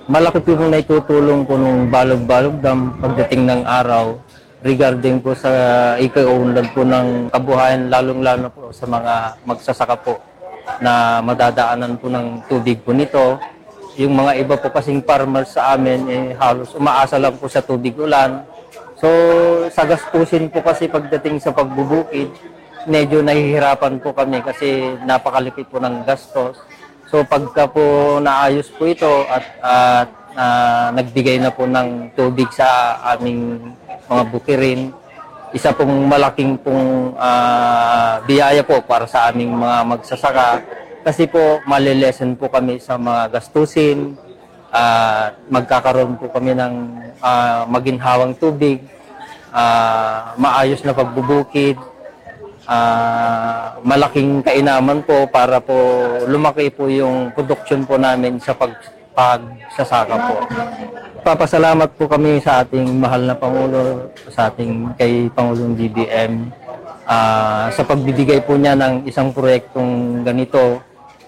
malaki po yung naitutulong po nung Balog-Balog Dam pagdating ng araw regarding po sa ikaunlad po ng kabuhayan, lalong-lalo po sa mga magsasaka po na madadaanan po ng tubig po nito. Yung mga iba po kasing farmers sa amin, halos umaasa lang po sa tubig ulan. So, sa gastusin po kasi pagdating sa pagbubukid, medyo nahihirapan po kami kasi napakalipit po ng gastos. So pagka po naayos po ito at nagbigay na po ng tubig sa aming mga bukirin, isa pong malaking pong biyaya po para sa aming mga magsasaka kasi po malilesen po kami sa mga gastusin, magkakaroon po kami ng maginhawang tubig, maayos na pagbubukid, malaking kainaman po para po lumaki po yung production po namin sa pagsasaka po. Papasalamat po kami sa ating mahal na Pangulo, sa ating kay Pangulong BBM sa pagbibigay po niya ng isang proyektong ganito.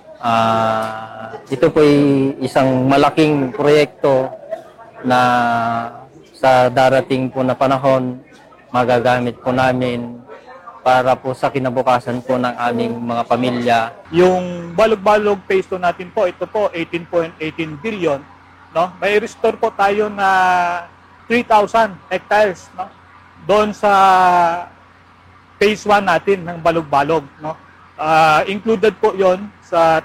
Ito po ay isang malaking proyekto na sa darating po na panahon magagamit po namin para po sa kinabukasan po ng aming mga pamilya. Yung Balog-Balog Phase 2 natin po, ito po 18.18 billion, no? May restore po tayo na 3,000 hectares, no? Doon sa Phase 1 natin ng Balog-Balog, no? Included po 'yon sa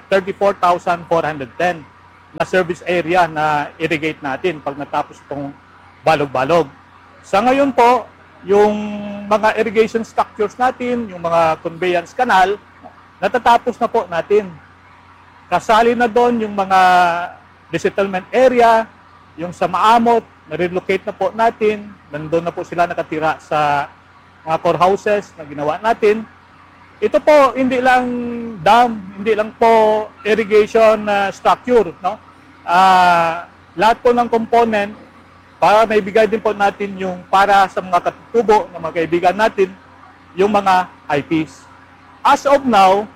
34,410 na service area na irrigate natin pag natapos itong Balog-Balog. Sa ngayon po, yung mga irrigation structures natin, yung mga conveyance canal, natatapos na po natin. Kasali na doon yung mga resettlement area, yung sa Maamot, na-relocate na po natin, nandun na po sila nakatira sa mga core houses na ginawa natin. Ito po, hindi lang dam, hindi lang po irrigation structure, no? Lahat po ng component, para maibigay din po natin yung para sa mga katutubo ng mga kaibigan natin, yung mga IPs. As of now,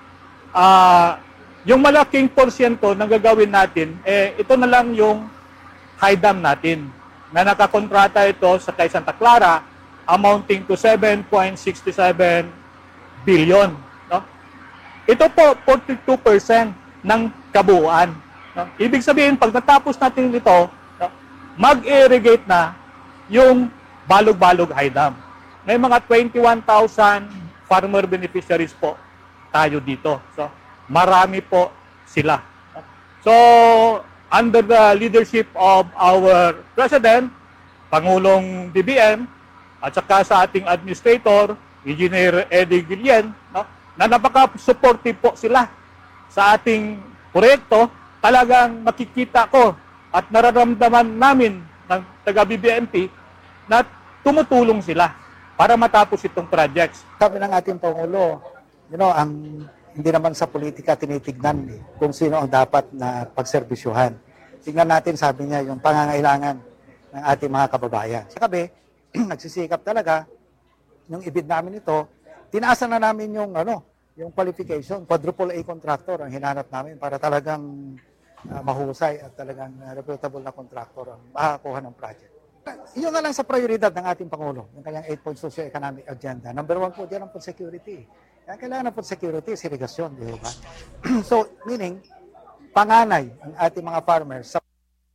yung malaking porsyento na gagawin natin, ito na lang yung high dam natin na nakakontrata ito sa kay Santa Clara amounting to 7.67 billion. No? Ito po, 42% ng kabuuan. No? Ibig sabihin, pag natapos natin ito, mag-irrigate na yung Balog-Balog High Dam. May mga 21,000 farmer beneficiaries po tayo dito. So, marami po sila. So, under the leadership of our President, Pangulong BBM, at saka sa ating Administrator, Engineer Eddie Guillen, no, na napaka-supportive po sila sa ating proyekto, talagang makikita ko at nararamdaman namin ng taga-BBMP na tumutulong sila para matapos itong projects. Sabi ng ating Pangulo, hindi naman sa politika tinitignan kung sino ang dapat na pagserbisyuhan. Tingnan natin, sabi niya, yung pangangailangan ng ating mga kababayan. Sa kabi, nagsisikap talaga, nung ibid namin ito, tinaasan na namin yung qualification, quadruple A contractor ang hinanap namin para talagang mahusay at talagang reputable na contractor ang makakuha ng project. Yun na lang sa prioridad ng ating Pangulo, yung kanyang 8-point socio-economic agenda. Number 1 po dyan ang food security. Kaya kailangan ng food security is irigasyon, di ba? So, meaning, panganay ang ating mga farmers sa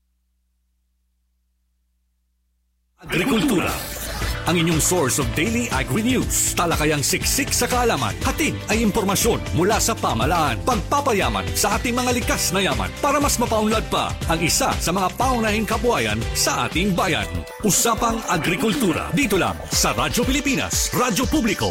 Agrikultura, ang inyong source of daily agri-news. Talakayang siksik sa kaalaman. Hatid ay impormasyon mula sa pamahalaan. Pagpapayaman sa ating mga likas na yaman para mas mapaunlad pa ang isa sa mga paunahing kabuhayan sa ating bayan. Usapang Agrikultura. Dito lang sa Radyo Pilipinas, Radyo Publiko,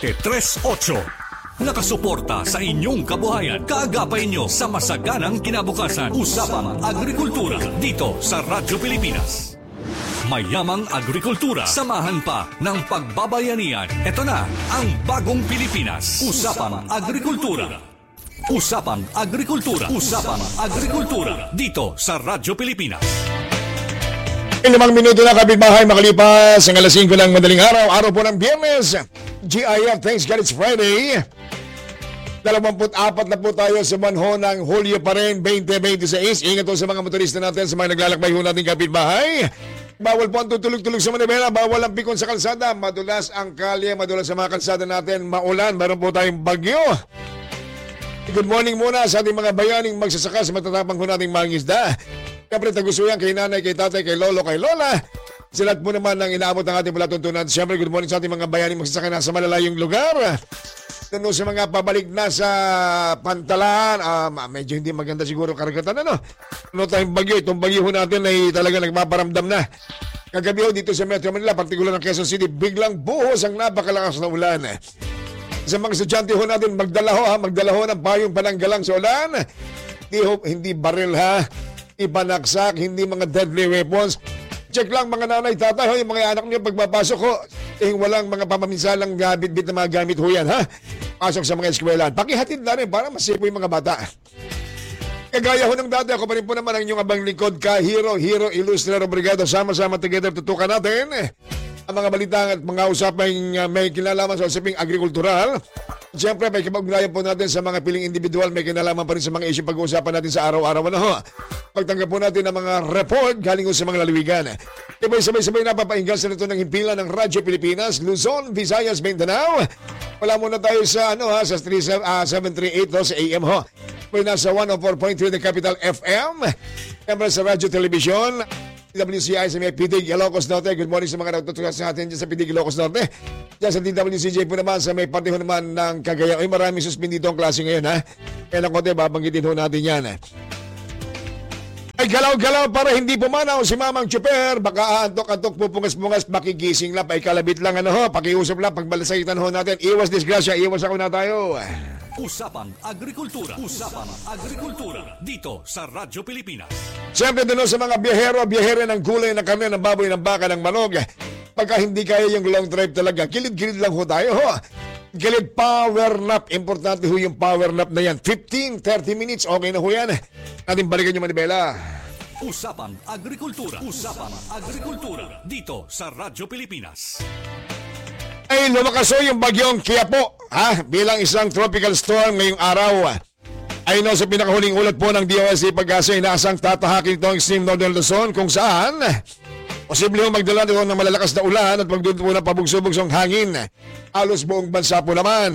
738. Nakasuporta sa inyong kabuhayan. Kaagapay nyo sa masaganang kinabukasan. Usapang Agrikultura. Dito sa Radyo Pilipinas. Mayamang agrikultura. Samahan pa ng pagbabayanihan. Ito na ang bagong Pilipinas. Usapang Agrikultura. Usapang Agrikultura. Usapang Agrikultura. Dito sa Radyo Pilipinas. 5 minuto na kapitbahay makalipas ang alas 5 ng madaling araw. Araw po ng Biyernes. GIF, thanks God it's Friday. 24 na po tayo sa manho ng Hulyo pa rin, 2026. Ingat po sa mga motorista natin, sa mga naglalakbay ho nating kapitbahay. Bawal po ang tutulog-tulog sa manibela, bawal ang pikon sa kalsada. Madulas ang kalye, madulas sa mga kalsada natin. Maulan, meron po tayong bagyo. Good morning muna sa ating mga bayaning magsasaka sa matatapang ho nating mangisda. Siyempre, tagusuyan kay nanay, kay tatay, kay lolo, kay lola. Silat mo naman ang inaabot ng ating palatuntunan. Siyempre, good morning sa ating mga bayaning magsasaka na sa malalayong lugar. Ano sa mga pabalik na sa Pantalan, medyo hindi maganda siguro karagatan, ano tayong bagyo, itong bagyo ho natin ay talaga nagpaparamdam na. Kagabi ho dito sa Metro Manila, partikular ng Quezon City, biglang buhos ang napakalakas na ulan. Sa mga estudyante ho natin, magdala ho ng payong pananggalang sa ulan. Hindi baril ha, ipanaksak, hindi mga deadly weapons. Check lang mga nanay, tatay, yung mga anak niyo pagpapasok ho, walang mga pamaminsalang bit na mga gamit ho yan, ha? Pasok sa mga eskwelahan. Pakihatid na rin para masipo yung mga bata. Kagaya ho ng dati, ako pa rin po naman ang inyong abang lingkod ka, Hero Illustrator Brigado. Sama-sama together, tutukan natin ang mga balita at mga usaping may kinalaman sa usaping agrikultural. Siyempre, may kapag-ugnayan po natin sa mga piling individual, may kinalaman pa rin sa mga issue pag-uusapan natin sa araw-araw na ho. Pagtanggap po natin ng mga report galing sa mga lalawigan. Sabay-sabay napapainggan sa nito ng himpilan ng Radyo Pilipinas, Luzon, Visayas, Mindanao. Wala muna tayo sa sa 738 sa AM ho. May nasa 104.3 ng Capital FM. Siyempre sa Radyo Television, DWCI sa may Pidig, Ilocos Norte. Good morning sa mga natutunan sa atin dyan sa Pidig, Ilocos Norte. Diyan sa DWCJ po naman sa may parte ho naman ng Cagayan. Ay, maraming suspendito ang klase ngayon, ha? Kaya lang konti, babanggitin ho natin yan. Ay, galaw-galaw para hindi pumanaw si Mamang Chuper. Baka antok-antok, pupungas-pungas, makigising lang, paikalabit lang, pakiusap lang, pagbalasaitan ho natin. Iwas disgrasya, iwas ako na tayo. Usapang Agrikultura. Usapang Agrikultura. Dito sa Radyo Pilipinas. Siyempre doon sa mga biyahero ng gulay, ng karne, ng baboy, ng baka, ng manok. Pagka hindi kaya yung long drive talaga, kilid-kilid lang ho tayo ho. Kilid power nap. Importante ho yung power nap na yan. 15-30 minutes, okay na ho yan. Natin balikan yung manibela. Usapang Agrikultura. Usapang Agrikultura. Dito sa Radyo Pilipinas. Ay, lumakas ho yung bagyong Quiapo, bilang isang tropical storm ngayong araw. Ay no, sa pinakahuling ulat po ng DOST Pag-asa, inaasang tatahakin ito ang extreme northern Luzon kung saan posible ho magdala nito ng malalakas na ulan at magdudot po ng pabugso-bugsong hangin. Halos buong bansa po naman.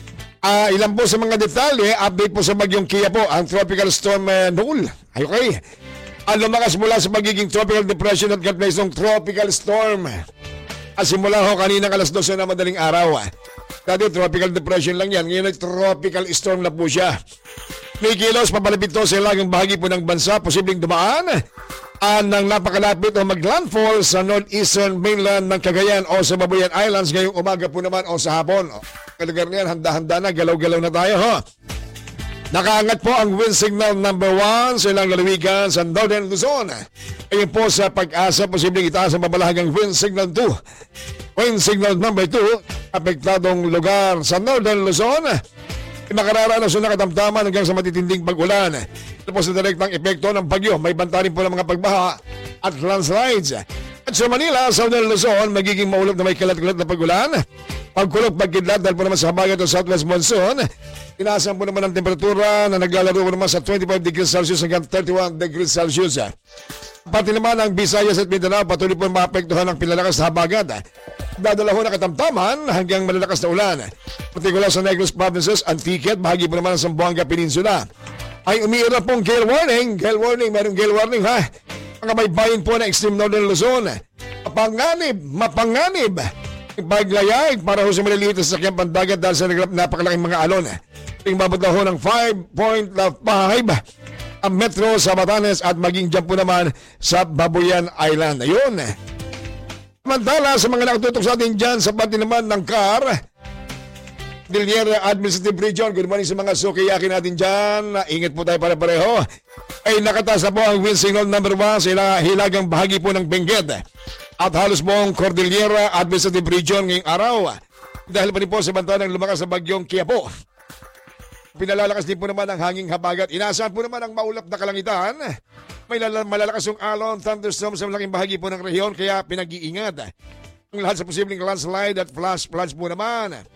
Ilan po sa mga detalye, update po sa bagyong Quiapo, ang tropical storm Noel. Ay, okay. Lumakas mula sa magiging tropical depression at got place ng tropical storm. Simula ho kaninang alas 12 na madaling araw. Dati tropical depression lang yan. Ngayon ay tropical storm na po siya. May kilos, papalapit to sa ilagang bahagi po ng bansa. Posibleng dumaan ng napakalapit o maglandfall sa northeastern mainland ng Cagayan o sa Babuyan Islands ngayong umaga po naman o sa hapon. Kalugar na yan, handa-handa na, galaw-galaw na tayo ho. Nakaangat po ang wind signal number 1 sa ilang lalawigan sa Northern Luzon. Ayun po sa Pag-asa, posibleng itaas ang babalahagang wind signal 2. Wind signal number 2, apektadong lugar sa Northern Luzon. Makararanas na katamtaman hanggang sa matitinding pag-ulan. Ito po sa direktang epekto ng bagyo. May banta rin po ng mga pagbaha at landslides. At sa Manila, Southern Luzon, magiging maulap na may kalat-kalat na pag-ulan. Pagkulog, pagkidlat dahil po naman sa habagat o southwest monsoon. Inaasahan po naman ang temperatura na naglalaro po naman sa 25 degrees Celsius hanggang 31 degrees Celsius. Pati naman ang Visayas at Mindanao patuloy po maapektuhan ng pinalakas na habagat. Dadala ho na katamtaman hanggang malalakas na ulan. Partikular sa Negros Provinces, Antique at bahagi po naman ng Zamboanga Peninsula. Ay umiira pong gale warning. Gale warning, merong gale warning ha. Mga may bayan po na extreme northern Luzon. Mapanganib. Paglayag para ho sa maliliit na sasakyang pandagat dahil sa napakalaking mga alon. Babot na ho ng 5.5 ang metro sa Batanes at maging dyan po naman sa Babuyan Island. Ayun. Samantala sa mga nakatutok sa atin dyan sa pati naman ng CAR, Cordillera Administrative Region. Good morning sa mga sukiyaki natin dyan. Ingat po tayo pare-pareho. Ay nakataas na po ang wind signal number 1 sa hilagang bahagi po ng Benguet. At halos buong Cordillera Administrative Region ngayong araw. Dahil pa rin po sa banta ng lumakas na bagyong Quiapo. Pinalalakas din po naman ang hanging habagat. Inaasahan po naman ang maulap na kalangitan. May malalakas yung alon, thunderstorm sa malaking bahagi po ng rehiyon, kaya pinag-iingat. Ang lahat sa posibleng landslide at flash floods po naman.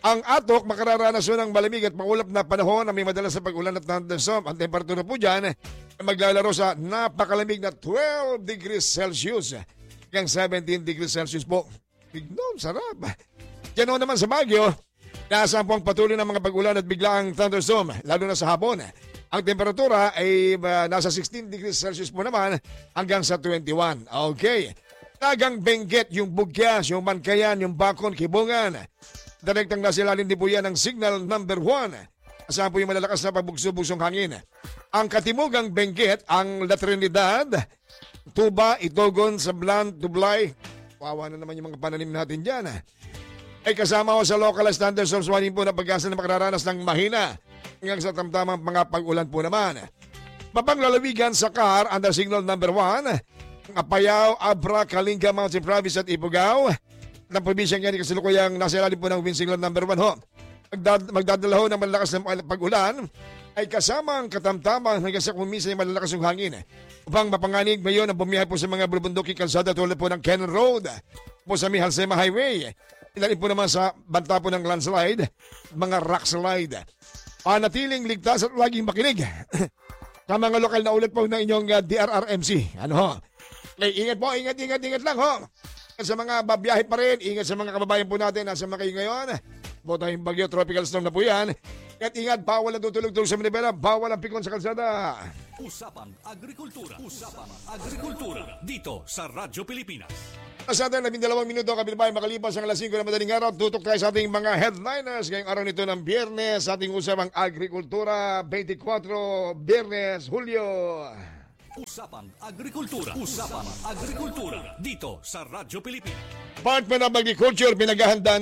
Ang Atok makararanas ng malamig at maulap na panahon na may madalas sa pag-ulan at thunderstorm. Ang temperatura po dyan maglalaro sa napakalamig na 12 degrees Celsius hanggang 17 degrees Celsius po. Bignon, sarap. Yan naman sa Baguio, naasahan po ang patuloy ng mga pag-ulan at biglaang thunderstorm, lalo na sa hapon. Ang temperatura ay nasa 16 degrees Celsius po naman hanggang sa 21. Okay. Tagang Benguet, yung Bugyas, yung Mankayan, yung Bakon, Kibungan. Direktang nasilalim din po yan ng signal number 1. Asahan po yung malalakas na pabugso-bugsong hangin. Ang Katimugang Benguet, ang La Trinidad, Tuba, Itogon, Sablan, Tublay. Wawa na naman yung mga pananim natin dyan. Ay kasama ko sa local thunderstorms warning po na pag-asa na makararanas ng mahina hanggang sa tamtamang mga pag-ulan po naman. Mapanglalawigan sa Car under signal number 1, Apayao, Abra, Kalinga, Mountain Province at Ifugao. Ng probinsyang yan kasalukuyang nasa ilalim po ng wind signal number 1 ho. Magdadala ho ng malalakas na pag-ulan ay kasama ang katamtamang hanggang sa kumisa yung malalakas ng hangin. Upang mapanganig ngayon ang bumiyahe po sa mga bulubunduking kalsada tulad po ng Cannon Road po sa Mihalsema Highway. Ilalim po naman sa banta po ng landslide, mga rock slide. Panatiling ligtas at laging makinig sa mga lokal na ulat po ng inyong DRRMC. Ano ho? Ingat po, ingat lang ho. Sa mga babiyahe pa rin, ingat sa mga kababayan po natin nasa mga kayo ngayon. Botahing bagyo, tropical storm na po yan. At ingat, bawal ang tutulog-tulog sa Manibela, bawal ang pikon sa kalsada. Usapang Agrikultura. Usapang Agrikultura. Dito sa Radyo Pilipinas. Sa atin, 12 minuto kabilbay makalipas ang alas 5 na madaling araw. Tutok tayo sa ating mga headliners ngayong araw nito ng Biyernes. Sa ating usapang Agrikultura, 24 Biyernes, Hulyo. Usapang Agrikultura. Usapang Agrikultura. Dito sa Radyo Pilipinas. Department of Agriculture, pinaghahandaan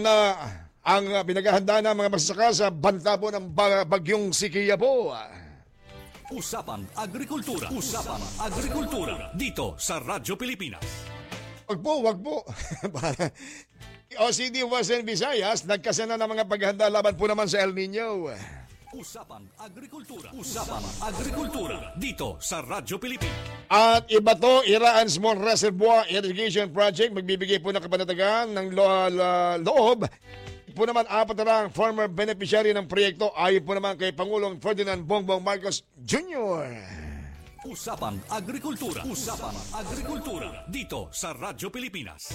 na mga magsasaka sa banta po ng bagyong Sikiya po. Usapang Agrikultura. Usapang Agrikultura. Dito sa Radyo Pilipinas. Wag po. OCD Western Visayas, nagkasana ng mga paghahanda laban po naman sa El Nino. Usapang Agrikultura. Usapang Agrikultura. Dito sa Radyo Pilipinas. At iba to, Iraan Small Reservoir Irrigation Project, magbibigay po ng kapanatagan ng loob. Po naman, 4 na ang former beneficiary ng proyekto ayon po naman kay Pangulong Ferdinand Bongbong Marcos Jr. Usapang Agrikultura. Usapang Agrikultura. Dito sa Radyo Pilipinas.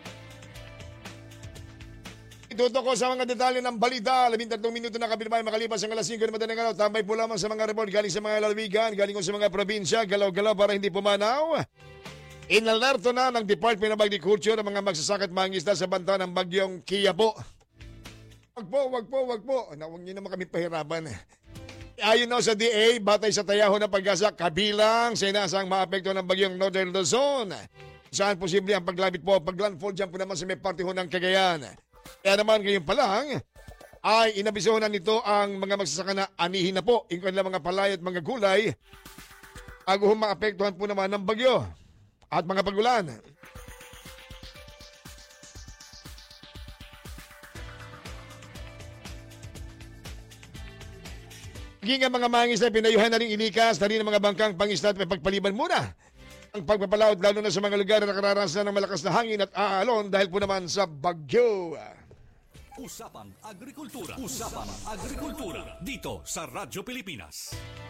Ituto ko sa mga detalye ng balita. 13 minuto na kabilbay makalipas ang alas 5 na madaling araw. Tambay po lamang sa mga report galing sa mga lalawigan, galing ko sa mga probinsya, galaw-galaw para hindi pumanaw. Inalerto na ng Department of Agriculture ang mga magsasaka at mangingisda sa banta ng bagyong Kiya po. Wag po. Huwag niyo naman kami pahirapan. Ayon na sa DA, batay sa tayaho ng pag-asa, kabilang sa inaasang maapekto ng bagyong Northern Luzon. Saan posible ang paglapit po, paglandfall dyan po naman sa may parte ho ng Cagayan. Kaya naman ngayon pa lang, ay inabisohan na nito ang mga magsasaka na anihin na po yung kanilang mga palay at mga gulay bago maapektuhan po naman ng bagyo at mga pagulan. Hinging ang mga mangisda, pinayuhan na rin ilikas na rin ang mga bangkang pangisda at pagpaliban muna ang pagpapalaot lalo na sa mga lugar na nakararasan ng malakas na hangin at aalon dahil po naman sa bagyo. Usapang Agrikultura. Usapang Agrikultura. Dito sa Radyo Pilipinas.